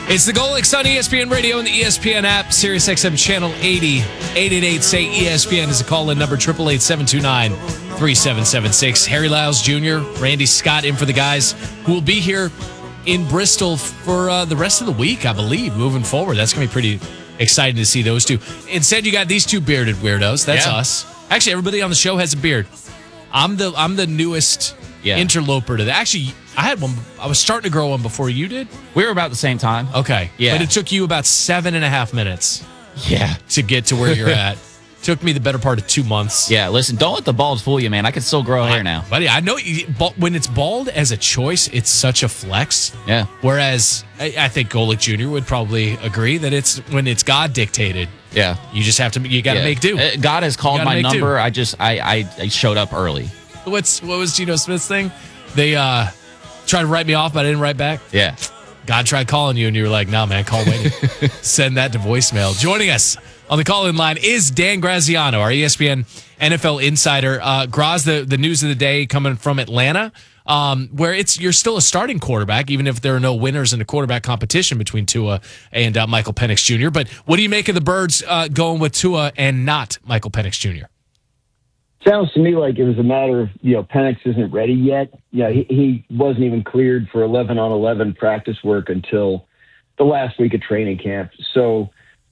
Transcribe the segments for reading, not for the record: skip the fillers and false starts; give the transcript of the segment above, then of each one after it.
It's the Golics on ESPN Radio and the ESPN app, Sirius XM Channel 80. 888-SAY-ESPN is a call-in number, 888-729-3776. Harry Lyles Jr., Randy Scott in for the guys who will be here in Bristol for the rest of the week, I believe, moving forward. That's going to be pretty exciting to see those two. Instead, you got these two bearded weirdos. That's us. Actually, everybody on the show has a beard. I'm the newest interloper to that. Actually, I had one. I was starting to grow one before you did. We were about the same time. Okay. Yeah. But it took you about 7.5 minutes. Yeah. To get to where you're at. Took me the better part of 2 months. Yeah, listen, don't let the bald fool you, man. I can still grow hair now. Buddy, I know when it's bald as a choice, it's such a flex. Yeah. Whereas I think Golic Jr. would probably agree that it's when it's God dictated. Yeah. You just have to, you got to make do. God has called my number. I showed up early. What was Geno Smith's thing? They tried to write me off, but I didn't write back. Yeah. God tried calling you, and you were like, "No, man, call waiting." Send that to voicemail. Joining us on the call-in line is Dan Graziano, our ESPN NFL insider. Graz, the news of the day coming from Atlanta, where you're still a starting quarterback, even if there are no winners in the quarterback competition between Tua and Michael Penix Jr. But what do you make of the Birds going with Tua and not Michael Penix Jr.? Sounds to me like it was a matter of, Penix isn't ready yet. He wasn't even cleared for 11-on-11 practice work until the last week of training camp. So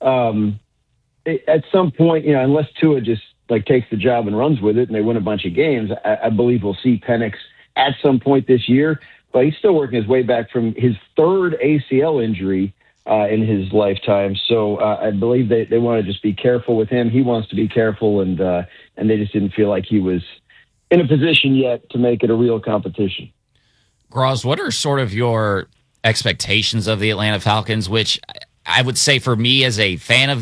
at some point, unless Tua just takes the job and runs with it and they win a bunch of games, I believe we'll see Penix at some point this year. But he's still working his way back from his third ACL injury in his lifetime. So I believe they want to just be careful with him. He wants to be careful, and they just didn't feel like he was in a position yet to make it a real competition. Graz, what are sort of your expectations of the Atlanta Falcons, which I would say for me as a fan of